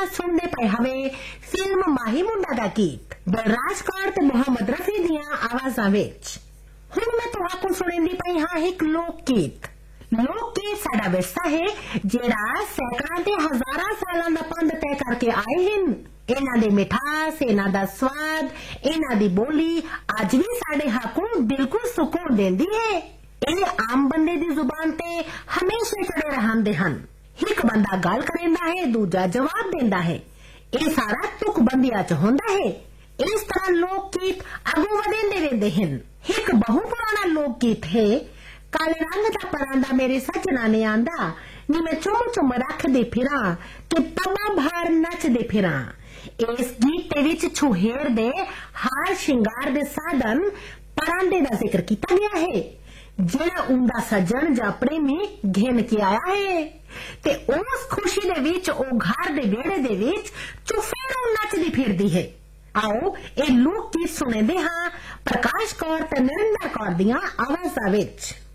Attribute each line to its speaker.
Speaker 1: सुनते पे हवे फिल्म माही मुंडा दा गीत बलराज कौर ते मुहम्मद रफी दियां आवाजां विच। हुण मैं तुहानू सुणांदी पई हां एक लोक गीत साडा विरसा है जेड़ा सैकड़ां ते हजारां सालां दा पंध तय करके आए हैं। इन्हां दे मिठास, इन्हां दा स्वाद, इन्हां दी बोली अज भी साडे हाकू बिल्कुल सुकून देंदी है। ये आम बंदे दी जुबान ते हमेशा चढ़े रहंदे हन। एक बंदा गल करेंदा है, दूजा जवाब देंदा है। ये सारा तुक बंदिया च होंदा है। इस तरह लोक गीत अगों वधेंदे रहिंदे हन। एक बहु पुराना लोक गीत है काले रंग दा परांदा मेरे सजना ने आंदा नी मैं चुम चुम रखदे फिरां कि पब्बां भार नचदे फिरां। इस गीत दे विच छुहेर दे हार शिंगार दे साधन परांदे दा जिक्र कीता गया है जेड़ा उंदा सज्जन जां प्रेमी घेन के आया है ते उस खुशी दे विच ओ घर दे वेड़े दे विच चुफेरों नचदी फिरदी है। आओ ए लोक गीत सुने दे हां प्रकाश कौर ते नरिंदर कौर दियां आवाजां विच।